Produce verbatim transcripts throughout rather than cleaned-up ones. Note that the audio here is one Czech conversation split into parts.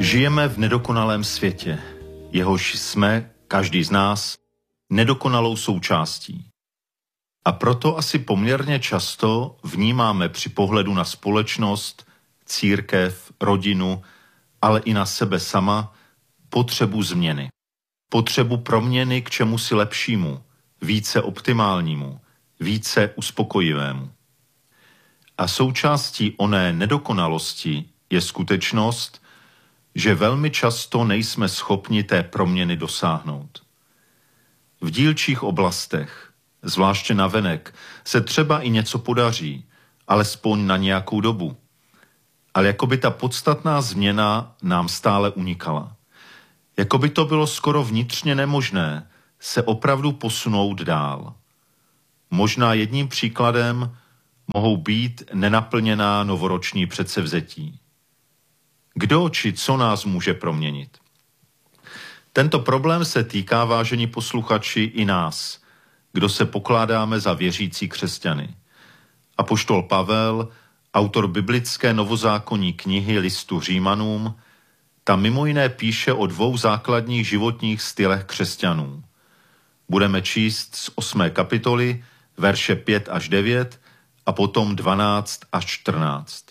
Žijeme v nedokonalém světě, jehož jsme, každý z nás, nedokonalou součástí. A proto asi poměrně často vnímáme při pohledu na společnost, církev, rodinu, ale i na sebe sama potřebu změny. Potřebu proměny k čemusi lepšímu, více optimálnímu, více uspokojivému. A součástí oné nedokonalosti je skutečnost, že velmi často nejsme schopni té proměny dosáhnout. V dílčích oblastech, zvláště navenek, se třeba i něco podaří, alespoň na nějakou dobu. Ale jako by ta podstatná změna nám stále unikala. Jako by to bylo skoro vnitřně nemožné se opravdu posunout dál. Možná jedním příkladem mohou být nenaplněná novoroční předsevzetí. Kdo či co nás může proměnit? Tento problém se týká, vážení posluchači, i nás, kdo se pokládáme za věřící křesťany. Apoštol Pavel, autor biblické novozákonní knihy listu Římanům, tam mimo jiné píše o dvou základních životních stylech křesťanů. Budeme číst z osmé kapitoly, verše pět až devět a potom dvanáct až čtrnáct.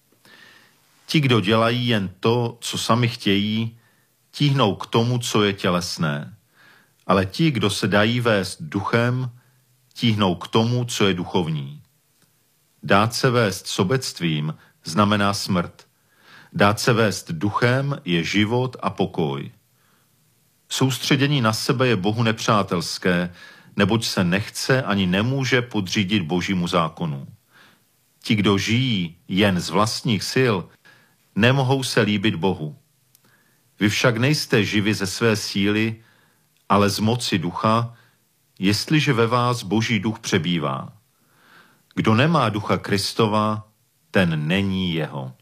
Ti, kdo dělají jen to, co sami chtějí, tíhnou k tomu, co je tělesné. Ale ti, kdo se dají vést duchem, tíhnou k tomu, co je duchovní. Dát se vést sobectvím znamená smrt. Dát se vést duchem je život a pokoj. Soustředění na sebe je Bohu nepřátelské, neboť se nechce ani nemůže podřídit Božímu zákonu. Ti, kdo žijí jen z vlastních sil, nemohou se líbit Bohu. Vy však nejste živi ze své síly, ale z moci ducha, jestliže ve vás Boží duch přebývá. Kdo nemá ducha Kristova, ten není jeho.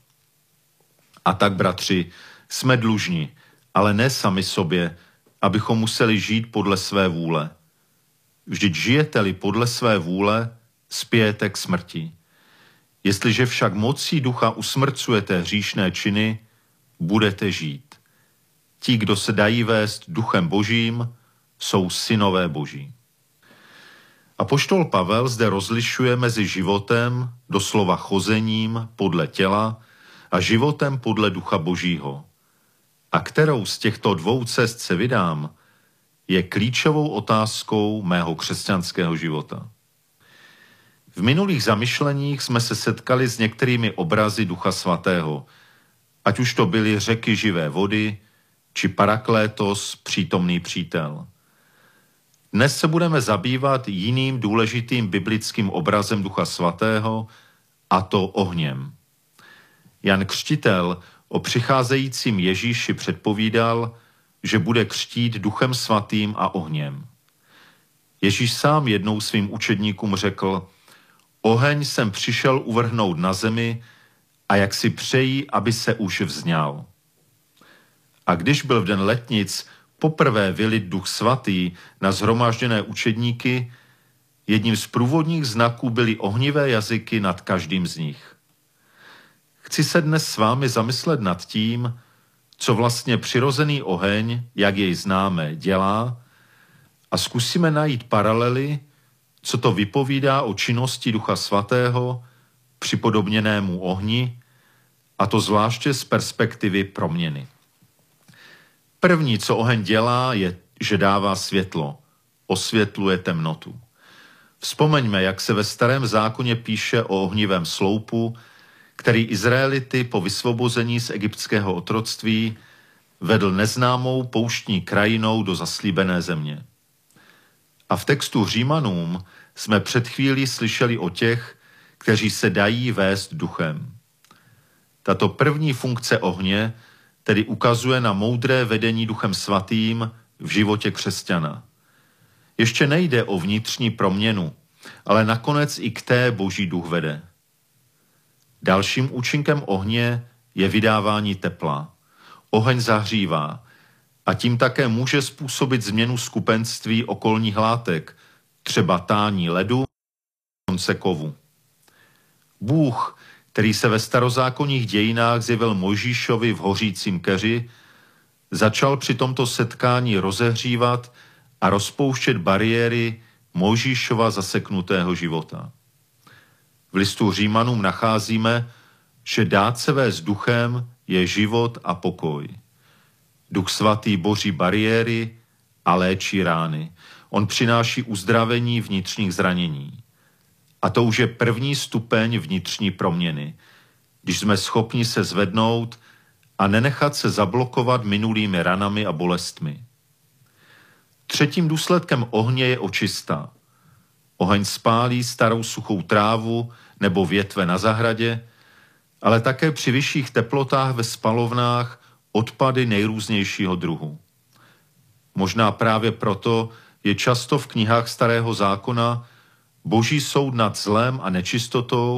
A tak, bratři, jsme dlužni, ale ne sami sobě, abychom museli žít podle své vůle. Vždyť žijete-li podle své vůle, spějete k smrti. Jestliže však mocí ducha usmrcujete hříšné činy, budete žít. Ti, kdo se dají vést duchem Božím, jsou synové Boží. Apoštol Pavel zde rozlišuje mezi životem, doslova chozením podle těla, a životem podle ducha Božího. A kterou z těchto dvou cest se vydám, je klíčovou otázkou mého křesťanského života. V minulých zamyšleních jsme se setkali s některými obrazy Ducha Svatého, ať už to byly řeky živé vody, či Paraklétos, přítomný přítel. Dnes se budeme zabývat jiným důležitým biblickým obrazem Ducha Svatého, a to ohněm. Jan Křtitel o přicházejícím Ježíši předpovídal, že bude křtít Duchem Svatým a ohněm. Ježíš sám jednou svým učedníkům řekl: Oheň jsem přišel uvrhnout na zemi a jak si přejí, aby se už vzňal. A když byl v den letnic poprvé vylit Duch Svatý na shromážděné učedníky, jedním z průvodních znaků byly ohnivé jazyky nad každým z nich. Chci se dnes s vámi zamyslet nad tím, co vlastně přirozený oheň, jak jej známe, dělá, a zkusíme najít paralely, co to vypovídá o činnosti Ducha Svatého, připodobněnému ohni, a to zvláště z perspektivy proměny. První, co oheň dělá, je, že dává světlo, osvětluje temnotu. Vzpomeňme, jak se ve Starém zákoně píše o ohnivém sloupu, který Izraelity po vysvobození z egyptského otroctví vedl neznámou pouštní krajinou do zaslíbené země. A v textu Římanům jsme před chvílí slyšeli o těch, kteří se dají vést duchem. Tato první funkce ohně tedy ukazuje na moudré vedení Duchem Svatým v životě křesťana. Ještě nejde o vnitřní proměnu, ale nakonec i k té Boží duch vede. Dalším účinkem ohně je vydávání tepla. Oheň zahřívá a tím také může způsobit změnu skupenství okolních látek, třeba tání ledu, konce kovu. Bůh, který se ve starozákonních dějinách zjevil Mojžíšovi v hořícím keři, začal při tomto setkání rozehřívat a rozpouštět bariéry Mojžíšova zaseknutého života. V listu Římanům nacházíme, že dát se vést duchem je život a pokoj. Duch svatý boří bariéry a léčí rány. On přináší uzdravení vnitřních zranění. A to už je první stupeň vnitřní proměny, když jsme schopni se zvednout a nenechat se zablokovat minulými ranami a bolestmi. Třetím důsledkem ohně je očista. Oheň spálí starou suchou trávu nebo větve na zahradě, ale také při vyšších teplotách ve spalovnách odpady nejrůznějšího druhu. Možná právě proto je často v knihách Starého zákona Boží soud nad zlem a nečistotou